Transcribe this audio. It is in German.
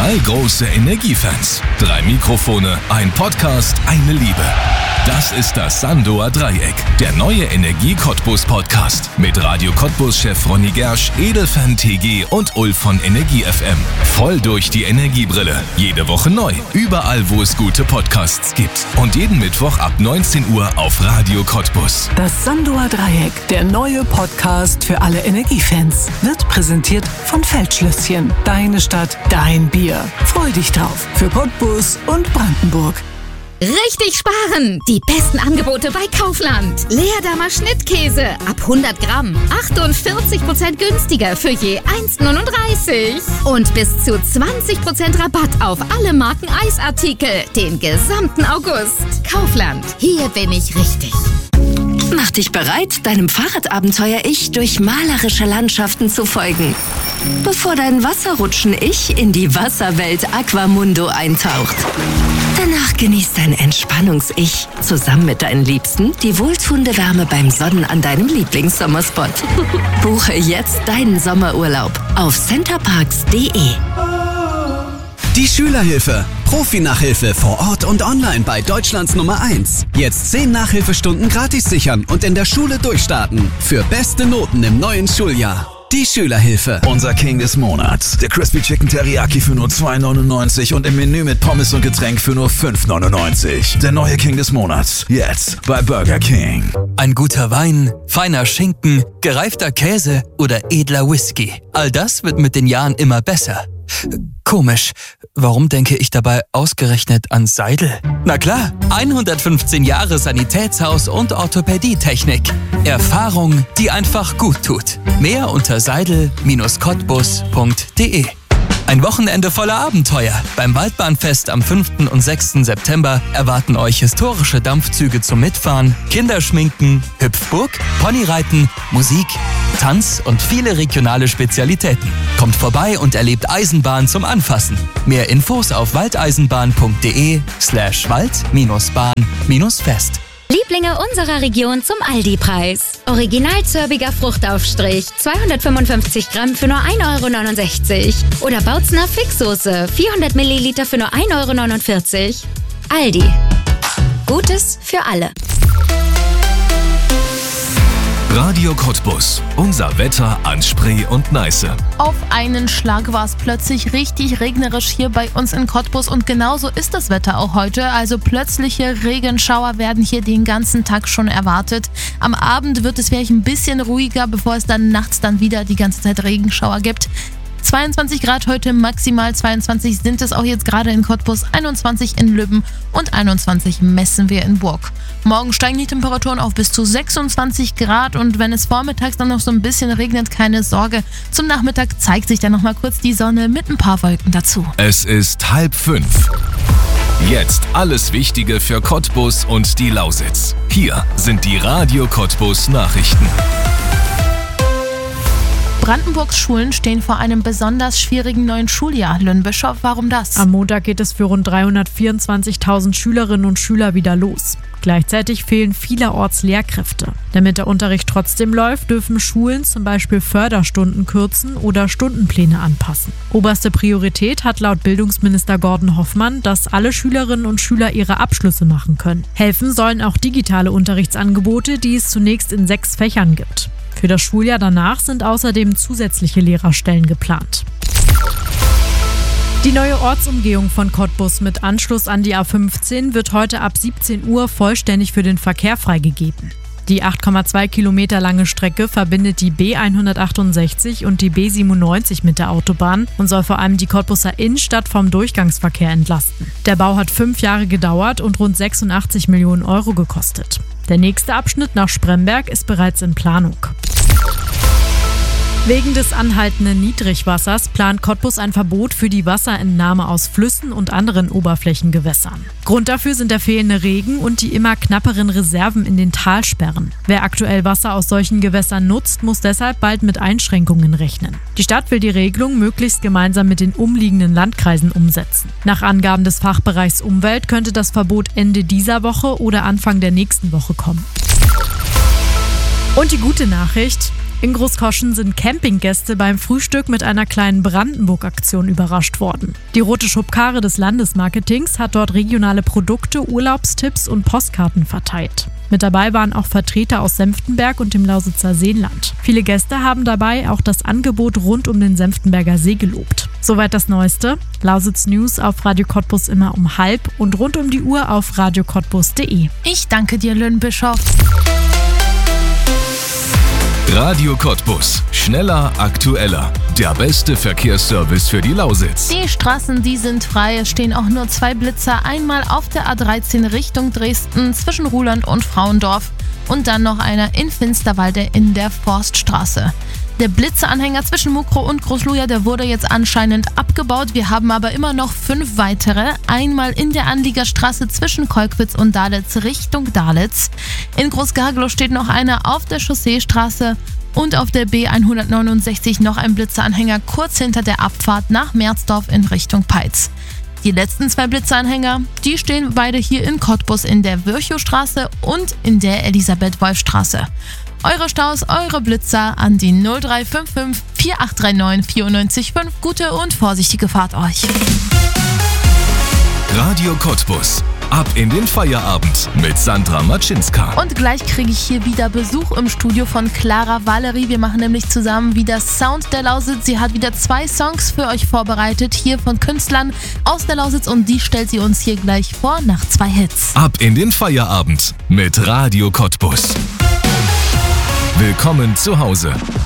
3 große Energiefans, 3 Mikrofone, ein Podcast, eine Liebe. Das ist das Sandoer Dreieck, der neue Energie-Cottbus-Podcast. Mit Radio Cottbus-Chef Ronny Gersch, Edelfan TG und Ulf von Energie FM. Voll durch die Energiebrille. Jede Woche neu. Überall, wo es gute Podcasts gibt. Und jeden Mittwoch ab 19 Uhr auf Radio Cottbus. Das Sandoer Dreieck, der neue Podcast für alle Energiefans, wird präsentiert von Feldschlösschen. Deine Stadt, dein Bier. Freu dich drauf. Für Cottbus und Brandenburg. Richtig sparen! Die besten Angebote bei Kaufland. Leerdammer Schnittkäse ab 100 Gramm. 48% günstiger für je 1,39. Und bis zu 20% Rabatt auf alle Marken Eisartikel. Den gesamten August. Kaufland. Hier bin ich richtig. Mach dich bereit, deinem Fahrradabenteuer-Ich durch malerische Landschaften zu folgen. Bevor dein Wasserrutschen-Ich in die Wasserwelt Aquamundo eintaucht. Danach genießt dein Entspannungs-Ich zusammen mit deinen Liebsten die wohltuende Wärme beim Sonnen an deinem Lieblingssommerspot. Buche jetzt deinen Sommerurlaub auf centerparks.de. Die Schülerhilfe. Profi-Nachhilfe vor Ort und online bei Deutschlands Nummer 1. Jetzt 10 Nachhilfestunden gratis sichern und in der Schule durchstarten. Für beste Noten im neuen Schuljahr. Die Schülerhilfe. Unser King des Monats. Der Crispy Chicken Teriyaki für nur 2,99 und im Menü mit Pommes und Getränk für nur 5,99. Der neue King des Monats. Jetzt bei Burger King. Ein guter Wein, feiner Schinken, gereifter Käse oder edler Whisky. All das wird mit den Jahren immer besser. Komisch, warum denke ich dabei ausgerechnet an Seidel? Na klar, 115 Jahre Sanitätshaus und Orthopädietechnik. Erfahrung, die einfach gut tut. Mehr unter seidel-cottbus.de. Ein Wochenende voller Abenteuer. Beim Waldbahnfest am 5. und 6. September erwarten euch historische Dampfzüge zum Mitfahren, Kinderschminken, Hüpfburg, Ponyreiten, Musik, Tanz und viele regionale Spezialitäten. Kommt vorbei und erlebt Eisenbahn zum Anfassen. Mehr Infos auf waldeisenbahn.de/wald-bahn-fest. Lieblinge unserer Region zum Aldi-Preis. Original zörbiger Fruchtaufstrich, 255 Gramm für nur 1,69 €. Oder Bautzner Fixsoße, 400 Milliliter für nur 1,49 €. Aldi. Gutes für alle. Radio Cottbus. Unser Wetter an Spree und Neiße. Auf einen Schlag war es plötzlich richtig regnerisch hier bei uns in Cottbus und genauso ist das Wetter auch heute. Also plötzliche Regenschauer werden hier den ganzen Tag schon erwartet. Am Abend wird es vielleicht ein bisschen ruhiger, bevor es dann nachts dann wieder die ganze Zeit Regenschauer gibt. 22 Grad heute, maximal 22 sind es auch jetzt gerade in Cottbus, 21 in Lübben und 21 messen wir in Burg. Morgen steigen die Temperaturen auf bis zu 26 Grad und wenn es vormittags dann noch so ein bisschen regnet, keine Sorge. Zum Nachmittag zeigt sich dann noch mal kurz die Sonne mit ein paar Wolken dazu. Es ist 4:30. Jetzt alles Wichtige für Cottbus und die Lausitz. Hier sind die Radio Cottbus Nachrichten. Brandenburgs Schulen stehen vor einem besonders schwierigen neuen Schuljahr. Lynn Bischof, warum das? Am Montag geht es für rund 324.000 Schülerinnen und Schüler wieder los. Gleichzeitig fehlen vielerorts Lehrkräfte. Damit der Unterricht trotzdem läuft, dürfen Schulen zum Beispiel Förderstunden kürzen oder Stundenpläne anpassen. Oberste Priorität hat laut Bildungsminister Gordon Hoffmann, dass alle Schülerinnen und Schüler ihre Abschlüsse machen können. Helfen sollen auch digitale Unterrichtsangebote, die es zunächst in 6 Fächern gibt. Für das Schuljahr danach sind außerdem zusätzliche Lehrerstellen geplant. Die neue Ortsumgehung von Cottbus mit Anschluss an die A15 wird heute ab 17 Uhr vollständig für den Verkehr freigegeben. Die 8,2 Kilometer lange Strecke verbindet die B168 und die B97 mit der Autobahn und soll vor allem die Cottbuser Innenstadt vom Durchgangsverkehr entlasten. Der Bau hat 5 Jahre gedauert und rund 86 Millionen € gekostet. Der nächste Abschnitt nach Spremberg ist bereits in Planung. Wegen des anhaltenden Niedrigwassers plant Cottbus ein Verbot für die Wasserentnahme aus Flüssen und anderen Oberflächengewässern. Grund dafür sind der fehlende Regen und die immer knapperen Reserven in den Talsperren. Wer aktuell Wasser aus solchen Gewässern nutzt, muss deshalb bald mit Einschränkungen rechnen. Die Stadt will die Regelung möglichst gemeinsam mit den umliegenden Landkreisen umsetzen. Nach Angaben des Fachbereichs Umwelt könnte das Verbot Ende dieser Woche oder Anfang der nächsten Woche kommen. Und die gute Nachricht: In Großkoschen sind Campinggäste beim Frühstück mit einer kleinen Brandenburg-Aktion überrascht worden. Die rote Schubkarre des Landesmarketings hat dort regionale Produkte, Urlaubstipps und Postkarten verteilt. Mit dabei waren auch Vertreter aus Senftenberg und dem Lausitzer Seenland. Viele Gäste haben dabei auch das Angebot rund um den Senftenberger See gelobt. Soweit das Neueste. Lausitz News auf Radio Cottbus immer um 12:30 und rund um die Uhr auf radiocottbus.de. Ich danke dir, Lynn Bischof. Radio Cottbus. Schneller, aktueller. Der beste Verkehrsservice für die Lausitz. Die Straßen, die sind frei. Es stehen auch nur 2 Blitzer. Einmal auf der A13 Richtung Dresden zwischen Ruhland und Frauendorf. Und dann noch einer in Finsterwalde in der Forststraße. Der Blitzeanhänger zwischen Mukro und Großluja, der wurde jetzt anscheinend abgebaut. Wir haben aber immer noch 5 weitere. Einmal in der Anliegerstraße zwischen Kolkwitz und Dalitz Richtung Dalitz. In Großgarglow steht noch einer auf der Chausseestraße. Und auf der B169 noch ein Blitzeanhänger kurz hinter der Abfahrt nach Merzdorf in Richtung Peitz. Die letzten 2 Blitzeanhänger, die stehen beide hier in Cottbus in der Virchowstraße und in der Elisabeth-Wolf-Straße. Eure Staus, eure Blitzer an die 0355 4839 94,5. Gute und vorsichtige Fahrt euch. Radio Cottbus. Ab in den Feierabend mit Sandra Matschinska. Und gleich kriege ich hier wieder Besuch im Studio von Clara Valerie. Wir machen nämlich zusammen wieder Sound der Lausitz. Sie hat wieder 2 Songs für euch vorbereitet, hier von Künstlern aus der Lausitz. Und die stellt sie uns hier gleich vor nach 2 Hits. Ab in den Feierabend mit Radio Cottbus. Willkommen zu Hause.